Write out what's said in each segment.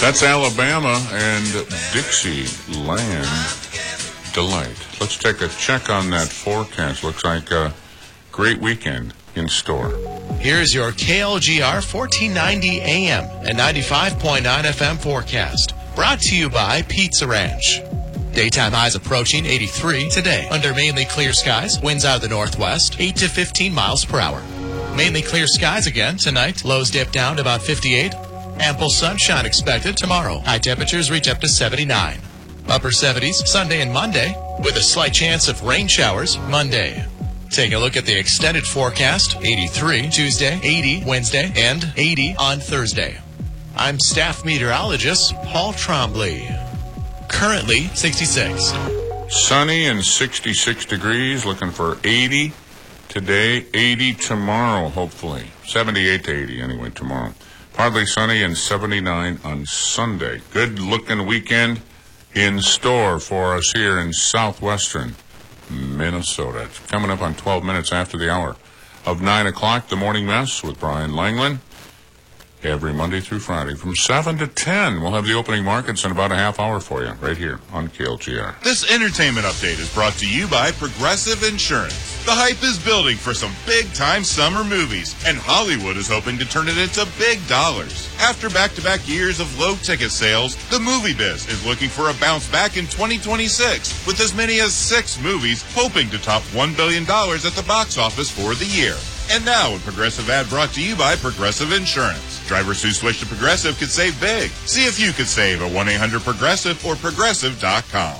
That's Alabama and Dixieland Delight. Let's take a check on that forecast. Looks like a great weekend in store. Here's your KLGR 1490 AM and 95.9 FM forecast. Brought to you by Pizza Ranch. Daytime highs approaching 83 today. Under mainly clear skies, winds out of the northwest, 8 to 15 miles per hour. Mainly clear skies again tonight. Lows dip down to about 58. Ample sunshine expected tomorrow. High temperatures reach up to 79. Upper 70s Sunday and Monday, with a slight chance of rain showers Monday. Take a look at the extended forecast. 83 Tuesday, 80 Wednesday, and 80 on Thursday. I'm staff meteorologist Paul Trombley. Currently 66. Sunny and 66 degrees. Looking for 80 today, 80 tomorrow, hopefully. 78 to 80 anyway tomorrow. Partly sunny and 79 on Sunday. Good-looking weekend in store for us here in southwestern Minnesota. It's coming up on 12 minutes after the hour of 9 o'clock, The Morning Mess with Brian Langland. Every Monday through Friday from 7 to 10. We'll have the opening markets in about a half hour for you right here on KLGR. This entertainment update is brought to you by Progressive Insurance. The hype is building for some big-time summer movies, and Hollywood is hoping to turn it into big dollars. After back-to-back years of low ticket sales, the movie biz is looking for a bounce back in 2026, with as many as 6 movies hoping to top $1 billion at the box office for the year. And now, a Progressive ad brought to you by Progressive Insurance. Drivers who switch to Progressive could save big. See if you could save at 1-800-PROGRESSIVE or Progressive.com.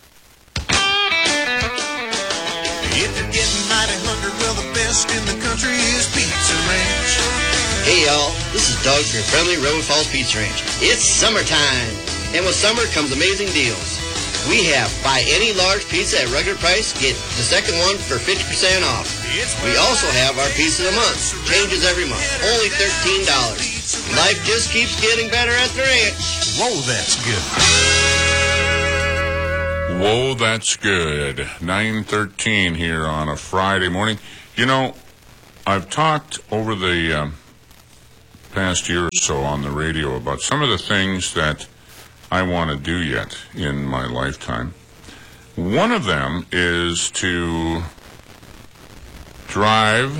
If you're getting mighty hungry, well, the best in the country is Pizza Ranch. Hey, y'all. This is Doug from your friendly River Falls Pizza Ranch. It's summertime, and with summer comes amazing deals. We have buy any large pizza at regular price, get the second one for 50% off. We also have our pizza of the month. Changes every month. Only $13. Life just keeps getting better at the ranch. Whoa, that's good. Whoa, that's good. 9:13 here on a Friday morning. You know, I've talked over the past year or so on the radio about some of the things that I want to do yet in my lifetime. One of them is to drive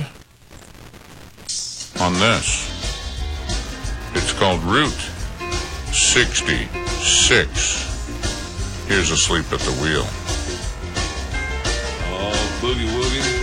on this. It's called Route 66. Here's Asleep at the Wheel. Oh, boogie woogie.